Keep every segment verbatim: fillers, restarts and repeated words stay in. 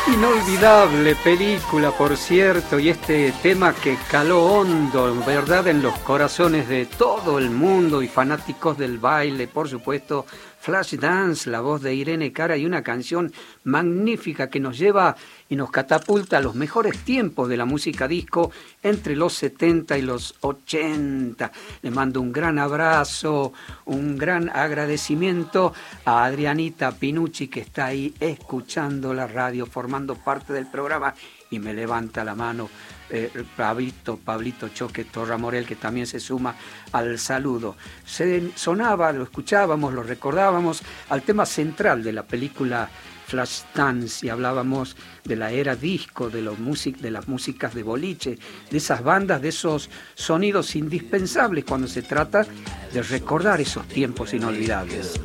Inolvidable película, por cierto, y este tema que caló hondo, en verdad, en los corazones de todo el mundo y fanáticos del baile, por supuesto, Flashdance, la voz de Irene Cara y una canción magnífica que nos lleva y nos catapulta a los mejores tiempos de la música disco entre los setenta y los ochenta. Le mando un gran abrazo, un gran agradecimiento a Adrianita Pinucci, que está ahí escuchando la radio, formando parte del programa, y me levanta la mano eh, Pablito, Pablito Choque Torramorel, que también se suma al saludo. Se sonaba, lo escuchábamos, lo recordábamos al tema central de la película Flashdance, y hablábamos de la era disco, de, los music, de las músicas de boliche, de esas bandas, de esos sonidos indispensables cuando se trata de recordar esos tiempos inolvidables.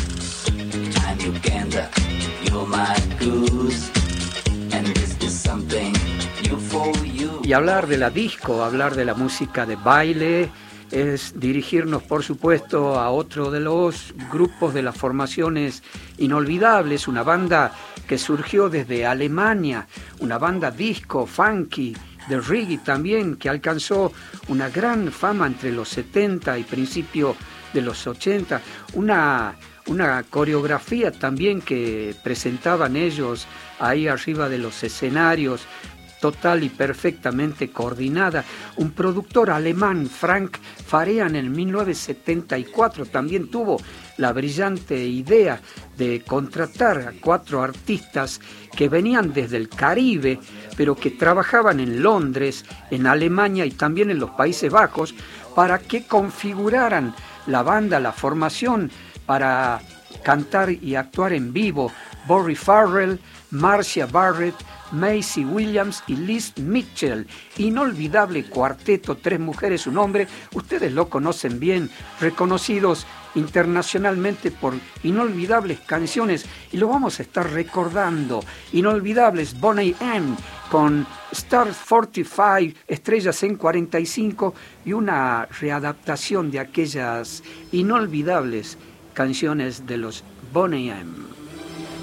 Y hablar de la disco, hablar de la música de baile, es dirigirnos, por supuesto, a otro de los grupos de las formaciones inolvidables, una banda que surgió desde Alemania, una banda disco, funky, de reggae también, que alcanzó una gran fama entre los setenta y principio de los ochenta, una, una coreografía también que presentaban ellos ahí arriba de los escenarios, total y perfectamente coordinada. Un productor alemán, Frank Farian, en mil novecientos setenta y cuatro también tuvo la brillante idea de contratar a cuatro artistas que venían desde el Caribe, pero que trabajaban en Londres, en Alemania y también en los Países Bajos, para que configuraran la banda, la formación, para cantar y actuar en vivo. Barry Farrell, Marcia Barrett, Macy Williams y Liz Mitchell. Inolvidable cuarteto, tres mujeres, un hombre. Ustedes lo conocen bien, reconocidos internacionalmente por inolvidables canciones, y lo vamos a estar recordando. Inolvidables Boney M con Stars cuarenta y cinco, Estrellas en cuarenta y cinco, y una readaptación de aquellas inolvidables canciones de los Boney M.